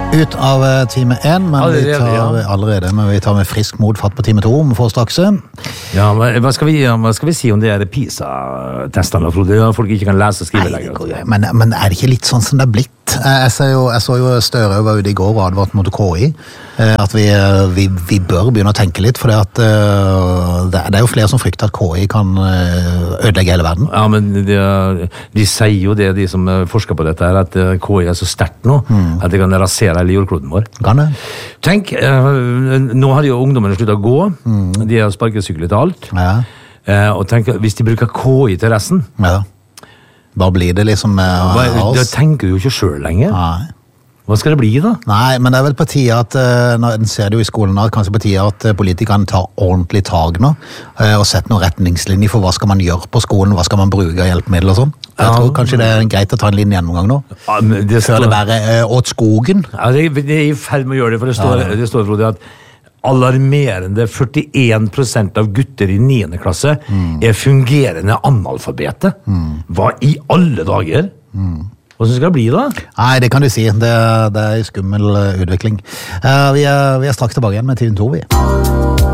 Ut av time 1, men Allerede, men vi tar med frisk mod fatt på time 2 om få straks. Ja, men hva skal vi si om det er PISA-testene, Frode? Folk ikke kan lese og skrive lenger. Men er det ikke litt sånn som det er blitt? Jeg så jo Støre var ute i går og advart mot KI, at vi bør begynne å tenke litt, for det er jo flere som frykter at KI kan ødelegge hele verden. Ja, men de sier jo det, de som forsker på dette her, at KI er så sterkt nå, at det kan rasere hele jordkloden vår. Kan det? Tenk, nå har jo ungdommene sluttet å gå, de har sparkesyklet til alt, og tenk, hvis de bruker KI til resten, da blir det liksom da tenker du jo ikke selv lenger. Nei. Hva skal det bli da? Nei, men det er vel på tide at, en ser det jo i skolen nå, kanskje på tide at politikerne tar ordentlig tag nå, og setter noen retningslinjer for hva skal man gjøre på skolen, hva skal man bruke av hjelpemidler og sånn. Jeg tror kanskje det er greit å ta en linje gjennomgang nå. Før det bare åt skogen. Ja, det er i ferd med å gjøre det, for det står Frode, at alarmerende 41% av gutter i 9. klasse er fungerende analfabete. Hva i alle dager? Hvordan skal det bli da? Nei, det kan du si. Det er en skummel utvikling. Vi er straks tilbake igjen med Time 2, vi.